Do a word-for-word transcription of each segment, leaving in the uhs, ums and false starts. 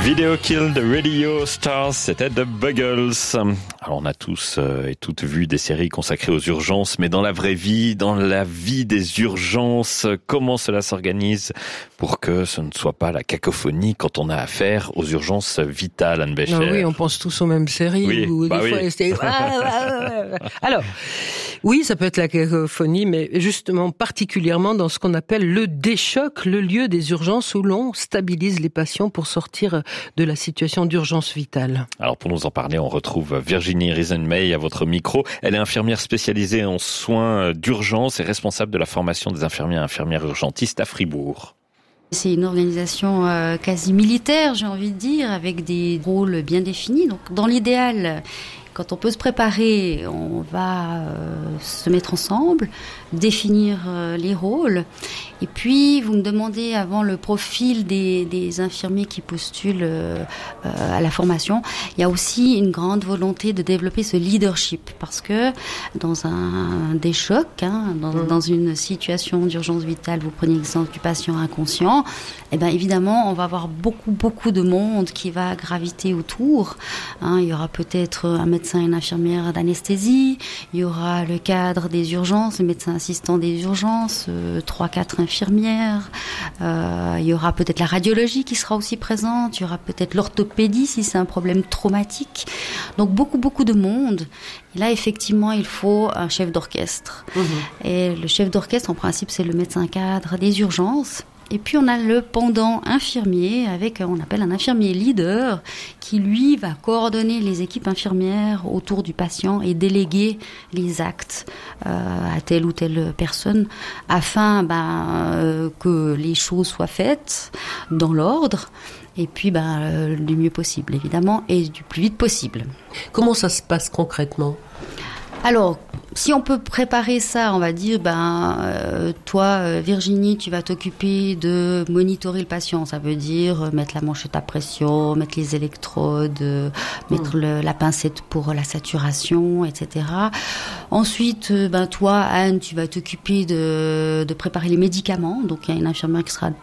Video Kill the Radio Stars, c'était The Buggles. Alors on a tous euh, et toutes vu des séries consacrées aux urgences, mais dans la vraie vie, dans la vie des urgences, comment cela s'organise pour que ce ne soit pas la cacophonie quand on a affaire aux urgences vitales, Anne Bécher? Ah oui, on pense tous aux mêmes séries. Oui, où bah des fois, oui. c'était... Alors, oui, ça peut être la cacophonie, mais justement particulièrement dans ce qu'on appelle le déchoc, le lieu des urgences où l'on stabilise les patients pour sortir de la situation d'urgence vitale. Alors pour nous en parler, on retrouve Virginie Riesenmay à votre micro. Elle est infirmière spécialisée en soins d'urgence et responsable de la formation des infirmiers et infirmières urgentistes à Fribourg. C'est une organisation euh, quasi militaire, j'ai envie de dire, avec des rôles bien définis. Donc dans l'idéal, quand on peut se préparer, on va euh, se mettre ensemble, définir euh, les rôles. Et puis, vous me demandez avant le profil des, des infirmiers qui postulent euh, euh, à la formation. Il y a aussi une grande volonté de développer ce leadership parce que dans un des chocs, hein, dans, mmh. dans une situation d'urgence vitale, vous prenez l'exemple du patient inconscient, eh bien évidemment, on va avoir beaucoup, beaucoup de monde qui va graviter autour. Hein, il y aura peut-être un médecin et une infirmière d'anesthésie, il y aura le cadre des urgences, le médecin assistant des urgences, euh, trois, quatre infirmières, euh, il y aura peut-être la radiologie qui sera aussi présente, il y aura peut-être l'orthopédie si c'est un problème traumatique. Donc beaucoup, beaucoup de monde. Et là, effectivement, il faut un chef d'orchestre. Mmh. Et le chef d'orchestre, en principe, c'est le médecin cadre des urgences. Et puis on a le pendant infirmier avec, on appelle un infirmier leader qui lui va coordonner les équipes infirmières autour du patient et déléguer les actes euh, à telle ou telle personne afin ben, euh, que les choses soient faites dans l'ordre et puis ben, euh, du mieux possible évidemment et du plus vite possible. Comment ça se passe concrètement ? Alors, si on peut préparer ça, on va dire, ben, euh, toi, euh, Virginie, tu vas t'occuper de monitorer le patient. Ça veut dire euh, mettre la manchette à pression, mettre les électrodes, euh, mettre le, la pincette pour la saturation, et cetera. Ensuite, euh, ben, toi, Anne, tu vas t'occuper de, de préparer les médicaments. Donc, il y a une infirmière qui sera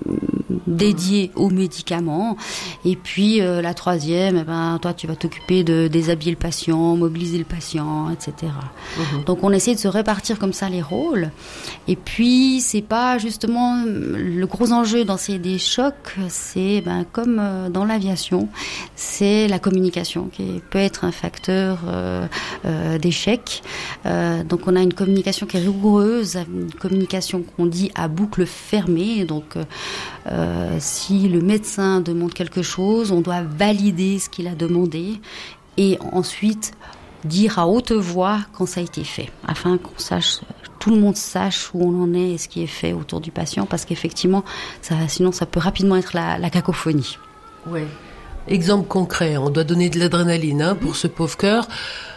dédié aux médicaments. Et puis euh, la troisième, eh ben, toi tu vas t'occuper de déshabiller le patient, mobiliser le patient, et cetera. Mmh. Donc on essaie de se répartir comme ça les rôles. Et puis c'est pas justement le gros enjeu dans ces des chocs, c'est ben, comme euh, dans l'aviation, c'est la communication qui peut être un facteur euh, euh, d'échec. Euh, donc on a une communication qui est rigoureuse, une communication qu'on dit à boucle fermée. Donc euh, Euh, si le médecin demande quelque chose, on doit valider ce qu'il a demandé et ensuite dire à haute voix quand ça a été fait, afin qu'on sache, tout le monde sache où on en est et ce qui est fait autour du patient, parce qu'effectivement, ça, sinon ça peut rapidement être la, la cacophonie. Ouais. Exemple concret, on doit donner de l'adrénaline hein, pour ce pauvre cœur.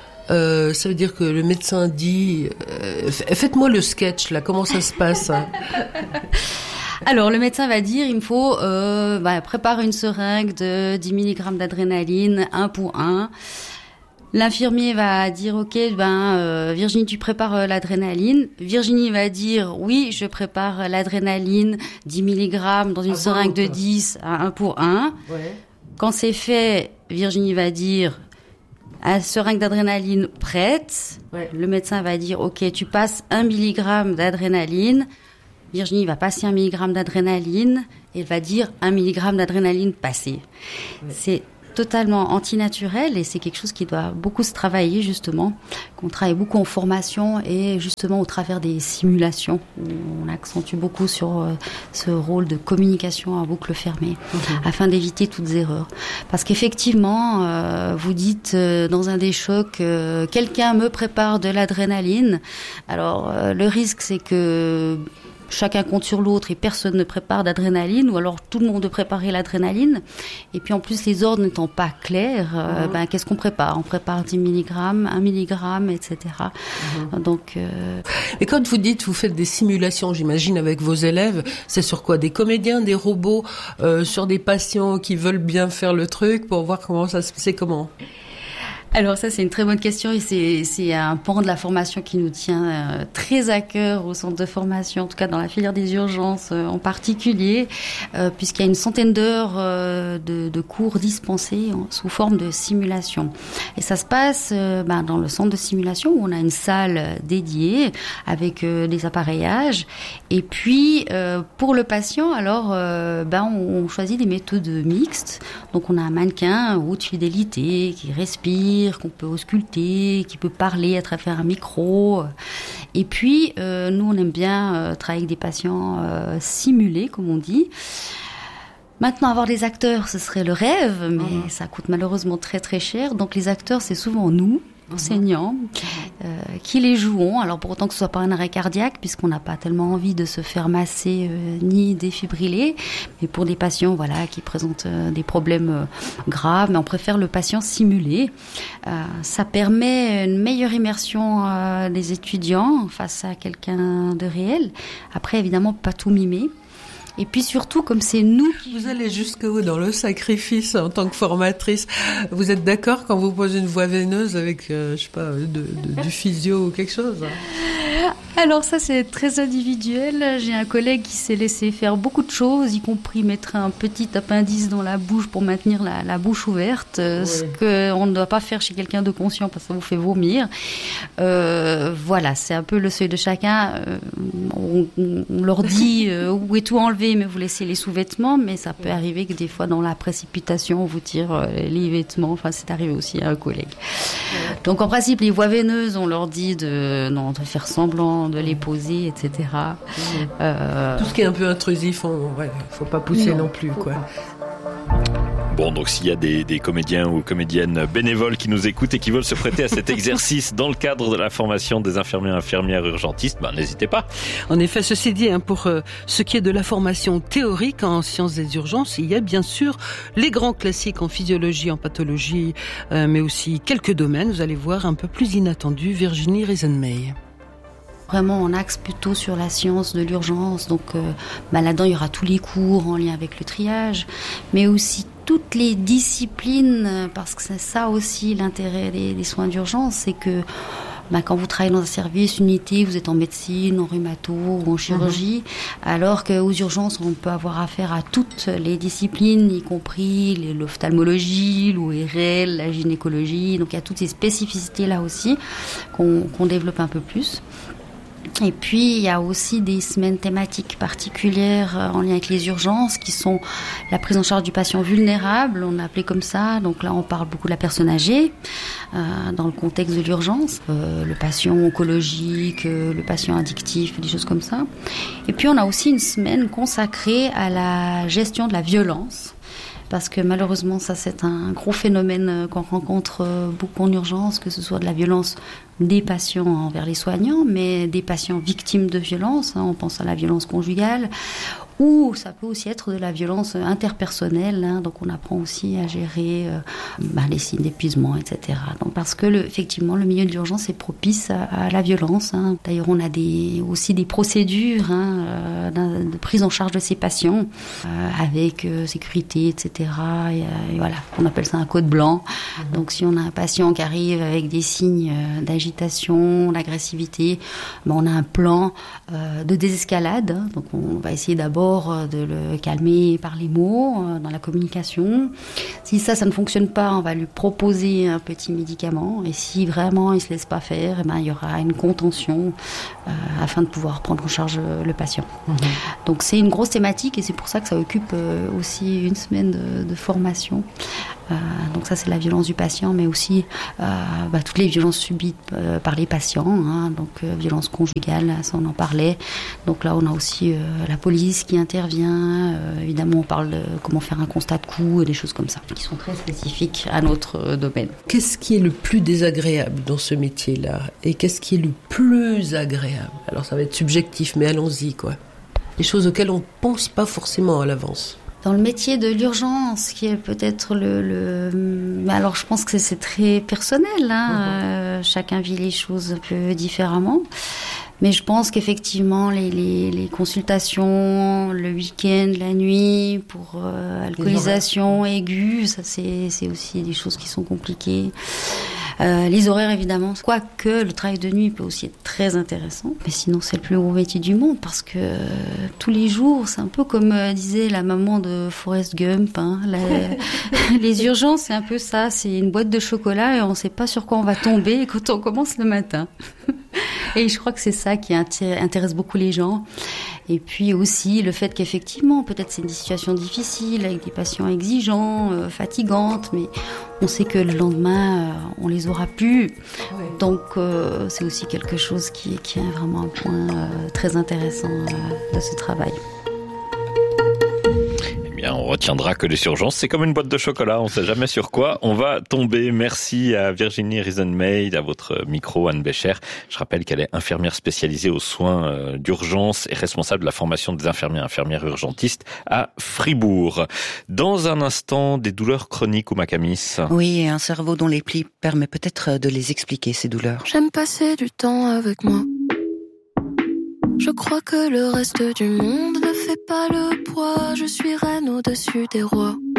Euh, ça veut dire que le médecin dit euh, faites-moi le sketch là, comment ça se passe hein? Alors, le médecin va dire, il me faut euh, bah, préparer une seringue de dix milligrammes d'adrénaline, un pour un. L'infirmier va dire, ok, ben euh, Virginie, tu prépares euh, l'adrénaline. Virginie va dire, oui, je prépare l'adrénaline, dix milligrammes dans une ah, seringue bon, de dix, à un pour un. Ouais. Quand c'est fait, Virginie va dire, une seringue d'adrénaline prête. Ouais. Le médecin va dire, ok, tu passes un milligramme d'adrénaline. Virginie va passer un milligramme d'adrénaline et elle va dire un milligramme d'adrénaline passé. Oui. C'est totalement antinaturel et c'est quelque chose qui doit beaucoup se travailler justement, qu'on travaille beaucoup en formation et justement au travers des simulations où on accentue beaucoup sur euh, ce rôle de communication à boucle fermée mmh. afin d'éviter toutes erreurs. Parce qu'effectivement, euh, vous dites euh, dans un des chocs, euh, quelqu'un me prépare de l'adrénaline. Alors euh, le risque c'est que chacun compte sur l'autre et personne ne prépare d'adrénaline, ou alors tout le monde doit préparer l'adrénaline. Et puis en plus, les ordres n'étant pas clairs, euh, mmh. ben, qu'est-ce qu'on prépare ? On prépare dix milligrammes, un milligramme, et cetera. Mmh. Donc, euh... Et quand vous dites, vous faites des simulations, j'imagine, avec vos élèves, c'est sur quoi ? Des comédiens, des robots, euh, sur des patients qui veulent bien faire le truc pour voir comment ça se... C'est comment ? Alors ça, c'est une très bonne question et c'est, c'est un pan de la formation qui nous tient euh, très à cœur au centre de formation, en tout cas dans la filière des urgences euh, en particulier, euh, puisqu'il y a une centaine d'heures euh, de, de cours dispensés en, sous forme de simulation. Et ça se passe euh, ben, dans le centre de simulation où on a une salle dédiée avec euh, des appareillages. Et puis euh, pour le patient, alors euh, ben, on, on choisit des méthodes mixtes. Donc on a un mannequin haute fidélité qui respire, qu'on peut ausculter, qui peut parler à travers un micro. Et puis, euh, nous, on aime bien euh, travailler avec des patients euh, simulés, comme on dit. Maintenant, avoir des acteurs, ce serait le rêve, mais mmh. ça coûte malheureusement très très cher. Donc les acteurs, c'est souvent nous, enseignants, euh, qui les jouons. Alors pour autant que ce soit pas un arrêt cardiaque, puisqu'on n'a pas tellement envie de se faire masser euh, ni défibriller, mais pour des patients, voilà, qui présentent euh, des problèmes euh, graves, mais on préfère le patient simulé. Euh, ça permet une meilleure immersion euh, des étudiants face à quelqu'un de réel. Après, évidemment, pas tout mimer. Et puis surtout, comme c'est nous qui... Vous allez jusqu'où dans le sacrifice en tant que formatrice? Vous êtes d'accord quand vous posez une voie veineuse avec, euh, je sais pas, de, de, du physio ou quelque chose? Alors ça, c'est très individuel. J'ai un collègue qui s'est laissé faire beaucoup de choses, y compris mettre un petit appendice dans la bouche pour maintenir la, la bouche ouverte, oui. Ce qu'on ne doit pas faire chez quelqu'un de conscient parce que ça vous fait vomir. Euh, voilà, c'est un peu le seuil de chacun. Euh, on, on leur dit euh, où est tout enlevé, mais vous laissez les sous-vêtements, mais ça peut arriver que des fois dans la précipitation, on vous tire euh, les vêtements. Enfin, c'est arrivé aussi à un collègue. Donc en principe, les voies veineuses, on leur dit de, non, de faire semblant de les poser, et cetera. Mmh. Euh... Tout ce qui est un peu intrusif, il ouais, ne faut pas pousser non, non plus, quoi. Bon, donc s'il y a des, des comédiens ou comédiennes bénévoles qui nous écoutent et qui veulent se prêter à cet exercice dans le cadre de la formation des infirmiers et infirmières urgentistes, ben, n'hésitez pas. En effet, ceci dit, hein, pour euh, ce qui est de la formation théorique en sciences des urgences, il y a bien sûr les grands classiques en physiologie, en pathologie, euh, mais aussi quelques domaines, vous allez voir, un peu plus inattendus. Virginie Riesenmay. Vraiment en axe plutôt sur la science de l'urgence. Donc euh, bah là-dedans, il y aura tous les cours en lien avec le triage, mais aussi toutes les disciplines, parce que c'est ça aussi l'intérêt des, des soins d'urgence, c'est que bah, quand vous travaillez dans un service, une unité, vous êtes en médecine, en rhumato ou en chirurgie, mmh. alors qu'aux urgences, on peut avoir affaire à toutes les disciplines, y compris l'ophtalmologie, l'O R L, la gynécologie. Donc il y a toutes ces spécificités là aussi qu'on, qu'on développe un peu plus. Et puis, il y a aussi des semaines thématiques particulières en lien avec les urgences qui sont la prise en charge du patient vulnérable, on a appelé comme ça. Donc là, on parle beaucoup de la personne âgée euh, dans le contexte de l'urgence, euh, le patient oncologique, euh, le patient addictif, des choses comme ça. Et puis, on a aussi une semaine consacrée à la gestion de la violence. Parce que malheureusement, ça c'est un gros phénomène qu'on rencontre beaucoup en urgence, que ce soit de la violence des patients envers les soignants, mais des patients victimes de violence, hein, on pense à la violence conjugale, ou ça peut aussi être de la violence interpersonnelle, hein, donc on apprend aussi à gérer euh, bah, les signes d'épuisement, et cetera. Donc, parce que le, effectivement, le milieu de l'urgence est propice à, à la violence. Hein. D'ailleurs, on a des, aussi des procédures hein, euh, de prise en charge de ces patients, euh, avec euh, sécurité, et cetera. Et, euh, et voilà, on appelle ça un code blanc. Mmh. Donc si on a un patient qui arrive avec des signes euh, d'agitation, d'agressivité, ben, on a un plan euh, de désescalade. Hein. Donc on va essayer d'abord de le calmer par les mots, dans la communication. Si ça, ça ne fonctionne pas, on va lui proposer un petit médicament. Et si vraiment il ne se laisse pas faire, eh ben, il y aura une contention euh, afin de pouvoir prendre en charge le patient. Mmh. Donc c'est une grosse thématique et c'est pour ça que ça occupe euh, aussi une semaine de, de formation. Euh, donc ça, c'est la violence du patient, mais aussi euh, bah, toutes les violences subies euh, par les patients. Hein, donc euh, violence conjugale, ça on en parlait. Donc là, on a aussi euh, la police qui intervient. Euh, évidemment, on parle de comment faire un constat de coup et des choses comme ça, qui sont très spécifiques à notre euh, domaine. Qu'est-ce qui est le plus désagréable dans ce métier-là? Et qu'est-ce qui est le plus agréable? Alors ça va être subjectif, mais allons-y, quoi. Les choses auxquelles on ne pense pas forcément à l'avance. Dans le métier de l'urgence, qui est peut-être le... le... Alors, je pense que c'est très personnel. Hein. Mmh. Euh, chacun vit les choses un peu différemment. Mais je pense qu'effectivement, les, les, les consultations, le week-end, la nuit, pour euh, alcoolisation aiguë, ça c'est, c'est aussi des choses qui sont compliquées. Euh, les horaires, évidemment, quoique le travail de nuit peut aussi être très intéressant. Mais sinon, c'est le plus gros métier du monde parce que euh, tous les jours, c'est un peu comme euh, disait la maman de Forrest Gump. Hein, la, les urgences, c'est un peu ça. C'est une boîte de chocolat et on ne sait pas sur quoi on va tomber quand on commence le matin. Et je crois que c'est ça qui intéresse beaucoup les gens. Et puis aussi le fait qu'effectivement, peut-être c'est une situation difficile, avec des patients exigeants, euh, fatigantes, mais on sait que le lendemain, euh, on les aura plus. Oui. Donc euh, c'est aussi quelque chose qui, qui est vraiment un point euh, très intéressant euh, de ce travail. On retiendra que les urgences, c'est comme une boîte de chocolat, on ne sait jamais sur quoi on va tomber. Merci à Virginie Riesenmeij, à votre micro, Anne Bécher. Je rappelle qu'elle est infirmière spécialisée aux soins d'urgence et responsable de la formation des infirmiers et infirmières urgentistes à Fribourg. Dans un instant, des douleurs chroniques ou Makamis. Oui, et un cerveau dont les plis permet peut-être de les expliquer, ces douleurs. J'aime passer du temps avec moi. Je crois que le reste du monde ne fait pas le poids. Je suis reine au-dessus des rois.